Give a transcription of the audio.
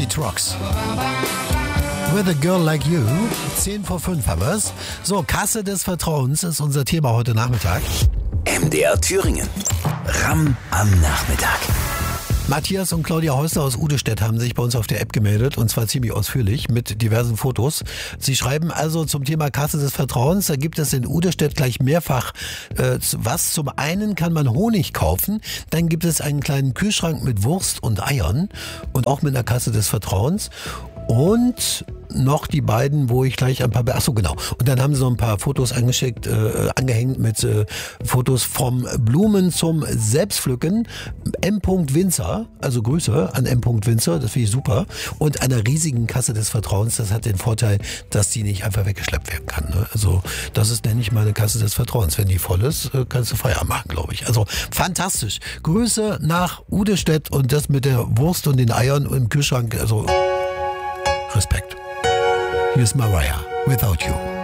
Beat Rocks. With a Girl Like You, 10 vor 5 haben wir's. So, Kasse des Vertrauens ist unser Thema heute Nachmittag. MDR Thüringen. Ram am Nachmittag. Matthias und Claudia Häusler aus Udestedt haben sich bei uns auf der App gemeldet, und zwar ziemlich ausführlich mit diversen Fotos. Sie schreiben also zum Thema Kasse des Vertrauens, da gibt es in Udestedt gleich mehrfach was. Zum einen kann man Honig kaufen, dann gibt es einen kleinen Kühlschrank mit Wurst und Eiern und auch mit einer Kasse des Vertrauens. Und noch die beiden, wo ich gleich ein paar... Achso, genau. Und dann haben sie noch ein paar Fotos angehängt mit Fotos vom Blumen zum Selbstpflücken. M. Winzer, also Grüße an M. Winzer, das finde ich super. Und einer riesigen Kasse des Vertrauens, das hat den Vorteil, dass die nicht einfach weggeschleppt werden kann. Ne? Also das ist, nenne ich mal, eine Kasse des Vertrauens. Wenn die voll ist, kannst du Feierabend machen, glaube ich. Also fantastisch. Grüße nach Udestedt und das mit der Wurst und den Eiern im Kühlschrank, also... Respekt. Hier ist Mariah, Without You.